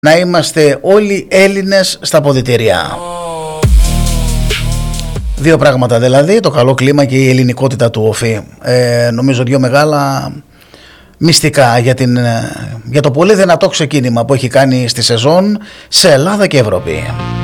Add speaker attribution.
Speaker 1: να είμαστε όλοι Έλληνες στα ποδητήρια. Δύο πράγματα δηλαδή, το καλό κλίμα και η ελληνικότητα του ΟΦΗ. Νομίζω δύο μεγάλα μυστικά για το πολύ δυνατό ξεκίνημα που έχει κάνει στη σεζόν σε Ελλάδα και Ευρώπη.